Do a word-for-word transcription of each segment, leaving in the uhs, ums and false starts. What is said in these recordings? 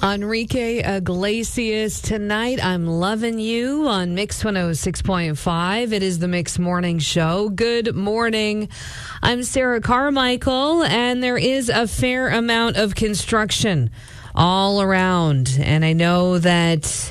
Enrique Iglesias tonight. I'm loving you on Mix one oh six point five. It is the Mix Morning Show. Good morning. I'm Sarah Carmichael, and there is a fair amount of construction all around. And I know that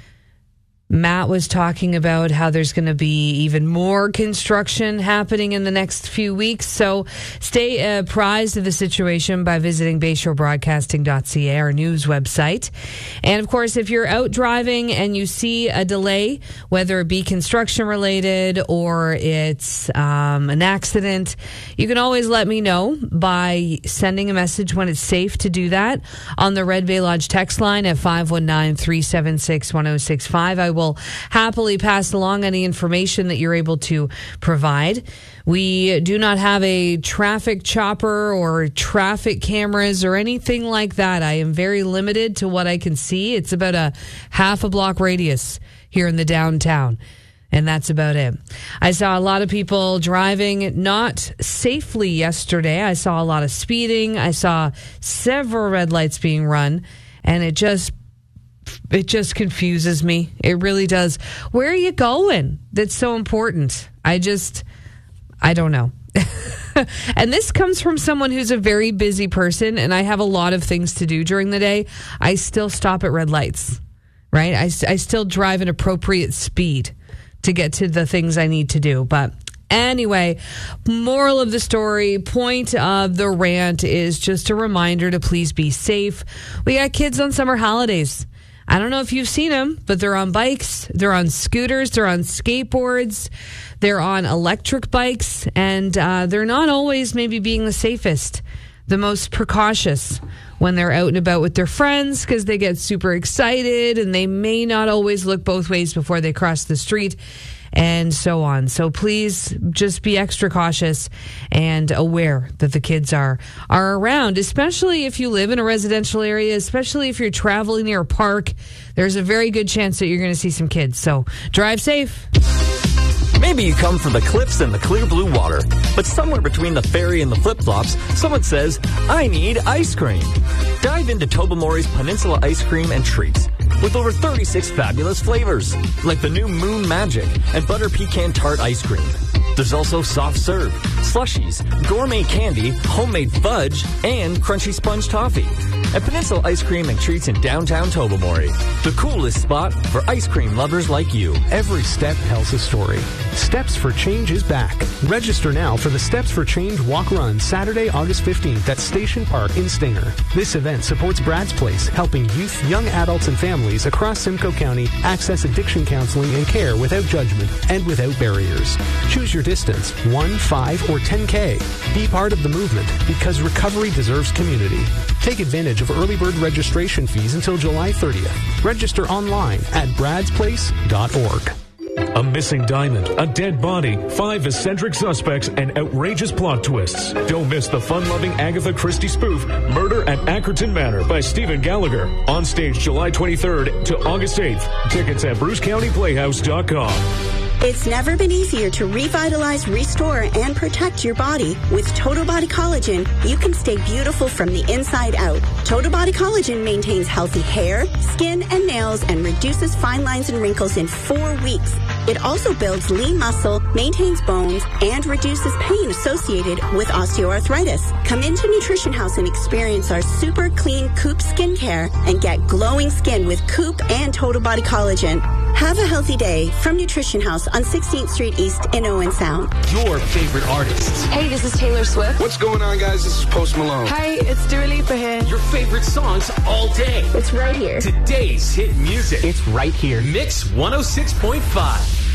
Matt was talking about how there's going to be even more construction happening in the next few weeks. So stay apprised of the situation by visiting bayshore broadcasting dot c a, our news website. And of course, if you're out driving and you see a delay, whether it be construction related or it's um, an accident, you can always let me know by sending a message when it's safe to do that on the Red Bay Lodge text line at five one nine, three seven six, one oh six five. I will will happily pass along any information that you're able to provide. We do not have a traffic chopper or traffic cameras or anything like that. I am very limited to what I can see. It's about a half a block radius here in the downtown. And that's about it. I saw a lot of people driving not safely yesterday. I saw a lot of speeding. I saw several red lights being run, and it just It just confuses me. It really does. Where are you going? That's so important. I just, I don't know. And this comes from someone who's a very busy person, and I have a lot of things to do during the day. I still stop at red lights, right? I, I still drive an appropriate speed to get to the things I need to do. But anyway, moral of the story, point of the rant is just a reminder to please be safe. We got kids on summer holidays. I don't know if you've seen them, but they're on bikes, they're on scooters, they're on skateboards, they're on electric bikes, and uh, they're not always maybe being the safest, the most precautious when they're out and about with their friends because they get super excited and they may not always look both ways before they cross the street, and so on. So please just be extra cautious and aware that the kids are are around, especially if you live in a residential area, especially if you're traveling near a park. There's a very good chance that you're going to see some kids. So drive safe. Maybe you come from the cliffs and the clear blue water, but somewhere between the ferry and the flip-flops, someone says, I need ice cream. Dive into Tobermory's Peninsula Ice Cream and Treats with over thirty-six fabulous flavors, like the new Moon Magic and Butter Pecan Tart Ice Cream. There's also soft serve, slushies, gourmet candy, homemade fudge, and crunchy sponge toffee. At Peninsula Ice Cream and Treats in downtown Tobermory, the coolest spot for ice cream lovers like you. Every step tells a story. Steps for Change is back. Register now for the Steps for Change Walk Run Saturday, August fifteenth at Station Park in Stinger. This event supports Brad's Place, helping youth, young adults, and families across Simcoe County access addiction counseling and care without judgment and without barriers. Choose your distance, one, five, or ten K. Be part of the movement because recovery deserves community. Take advantage of early bird registration fees until July thirtieth. Register online at brads place dot org. A missing diamond, a dead body, five eccentric suspects, and outrageous plot twists. Don't miss the fun-loving Agatha Christie spoof, Murder at Ackerton Manor by Stephen Gallagher. On stage July twenty-third to August eighth. Tickets at bruce county playhouse dot com. It's never been easier to revitalize, restore, and protect your body. With Total Body Collagen, you can stay beautiful from the inside out. Total Body Collagen maintains healthy hair, skin, and nails and reduces fine lines and wrinkles in four weeks. It also builds lean muscle, maintains bones, and reduces pain associated with osteoarthritis. Come into Nutrition House and experience our super clean Coop skincare and get glowing skin with Coop and Total Body Collagen. Have a healthy day from Nutrition House on sixteenth Street East in Owen Sound. Your favorite artists. Hey, this is Taylor Swift. What's going on, guys? This is Post Malone. Hi, it's Dua Lipa here. Your favorite songs all day. It's right here. Today's hit music. It's right here. Mix one oh six point five.